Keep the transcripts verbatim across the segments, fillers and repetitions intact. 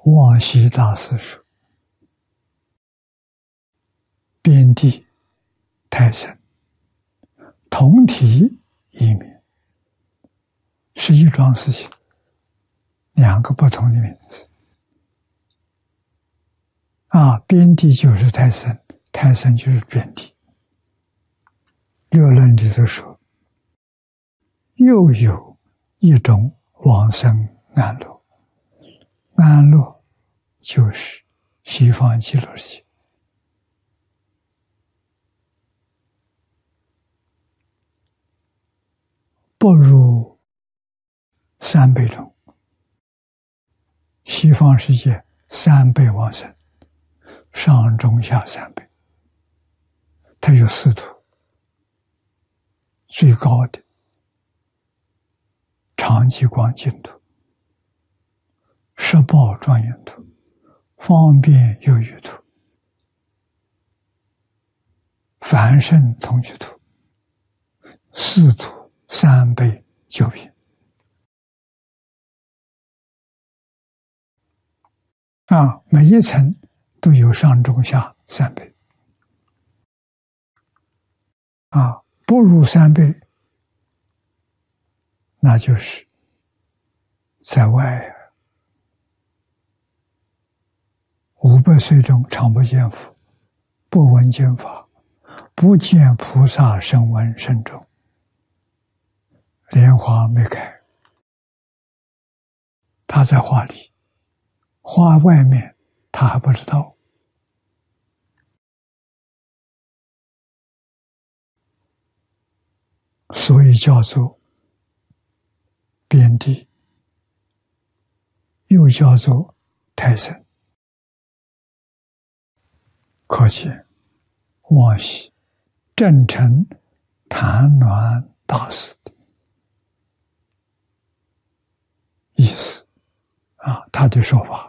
望西大师说：边地太深，同体异名，是一桩事情，两个不同的名字。啊，边地就是太深，太深就是边地。六论里头说，又有一种往生安乐，安乐就是西方极乐世界。不入三辈中，西方世界三辈往生，上中下三辈，它有四土，最高的长吉光净土、十报庄严土、方便有余土、凡圣同居土，四土三倍九品。啊，每一层都有上中下三倍。啊，不入三倍，那就是在外五百岁中常不见佛，不闻经法，不见菩萨声闻圣众，莲花没开，他在花里，花外面他还不知道。所以叫做边地，又叫做太深。可见往昔正诚谭鸾大师的意思啊，他的说法。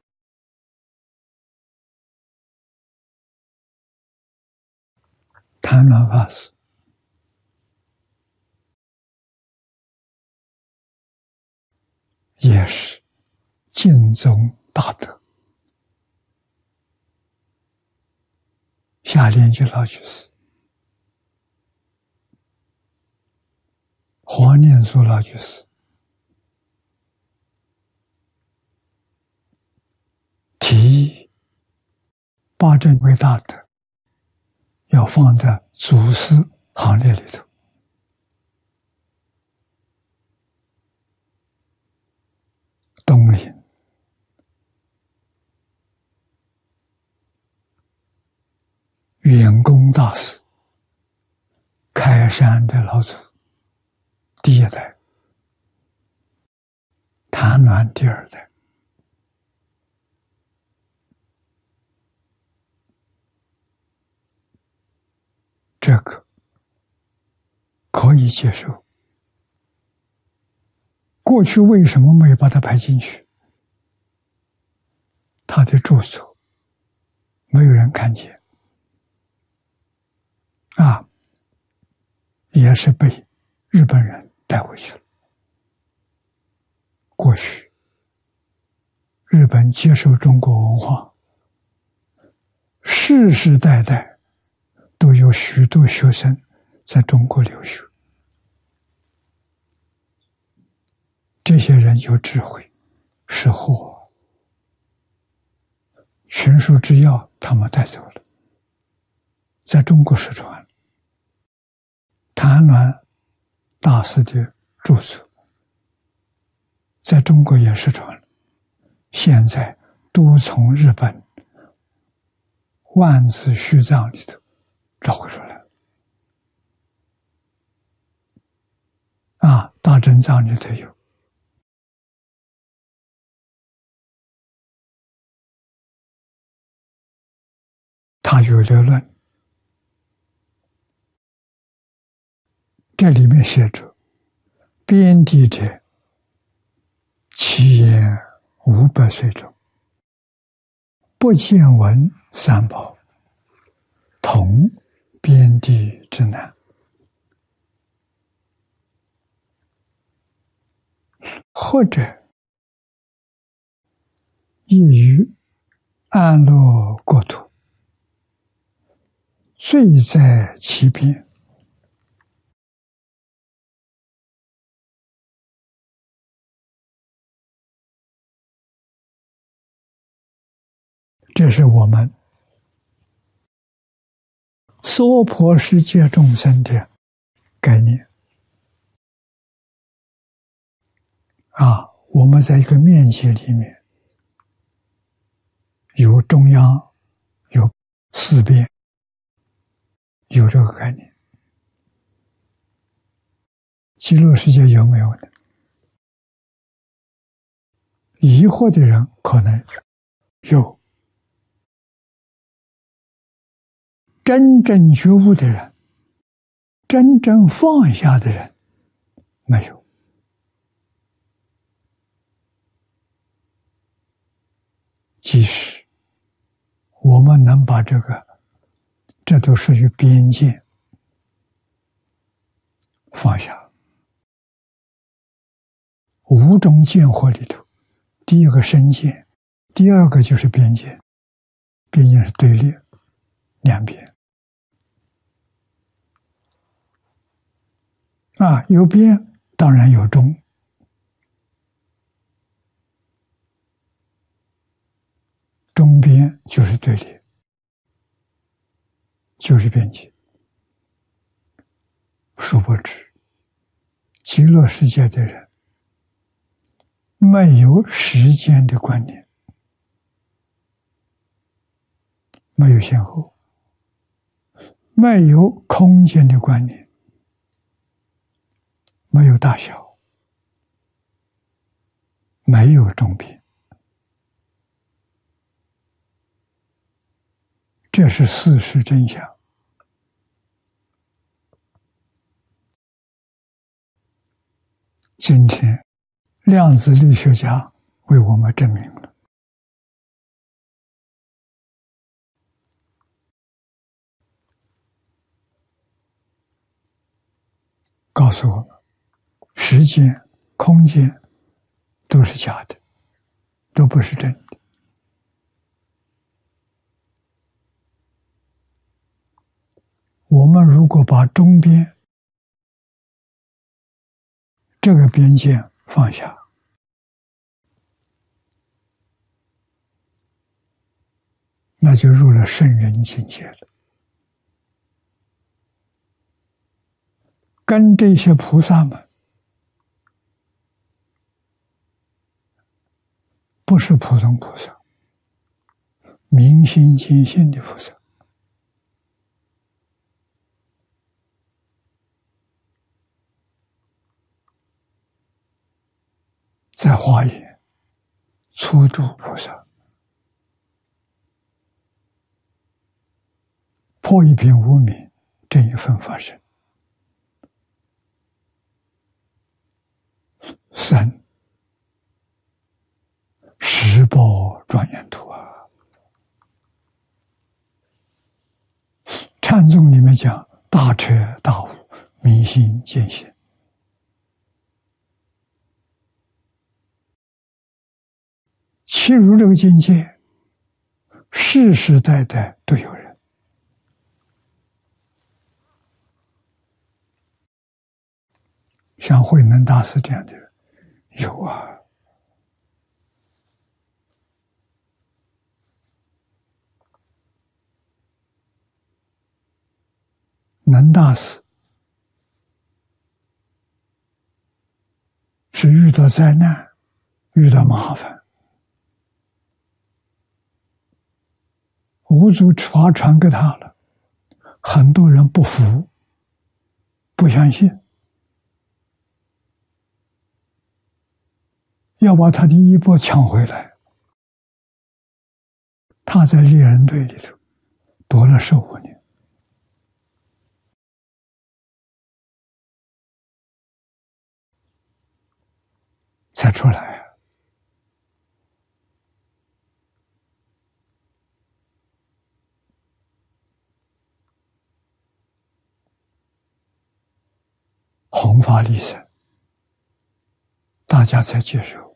谭鸾法师也是净宗大德，下莲居老居士、华念祖老居士提议八正为大德要放在祖师行列里头。东林圆公大师，开山的老祖第一代，谭鸾第二代，这个可以接受。过去为什么没有把它排进去？他的著作没有人看见啊，也是被日本人带回去了。过去日本接受中国文化，世世代代都有许多学生在中国留学，这些人有智慧，识货，群书之要他们带走了，在中国失传了。谭鸾大师的著作在中国也失传了，现在都从日本万字序藏里头找回出来了。啊，大正藏里头有，他有流论，这里面写着：边地者，其言五百岁中，不见闻三宝，同边地之难。或者亦于安乐国土，罪在其边。这是我们娑婆世界众生的概念啊！我们在一个面积里面，有中央，有四边，有这个概念。极乐世界有没有呢？疑惑的人可能有，真正觉悟的人，真正放下的人没有。即使我们能把这个，这都属于边界放下。五种见惑里头，第一个身见，第二个就是边界，边界是对立两边啊，有边当然有中，中边就是对立，就是边界。殊不知，极乐世界的人没有时间的观念，没有先后，没有空间的观念，没有大小，没有中边。这是事实真相。今天量子力学家为我们证明了，告诉我们时间、空间都是假的，都不是真的。我们如果把中边这个边界放下，那就入了圣人境界了，跟这些菩萨们不是普通菩萨，明心见性的菩萨。在华严初住菩萨，破一品无明这一份法身，三十报庄严图啊！禅宗里面讲大彻大悟，明心见性。其如这个境界，世世代代都有人。像慧能大师这样的人有啊。能大师是遇到灾难，遇到麻烦，五祖法传给他了，很多人不服，不相信，要把他的衣钵抢回来。他在猎人队里头躲了十五年，才出来。弘法利生，大家才接受。